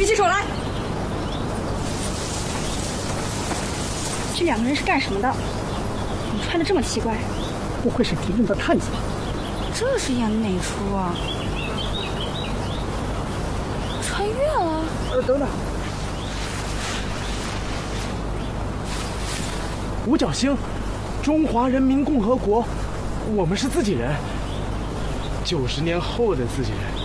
举起手来！这两个人是干什么的？怎么穿的这么奇怪？ 不会是敌人的探子吧？ 这是演的哪出啊？穿越了？ 等等，五角星，中华人民共和国，我们是自己人，90年后的自己人。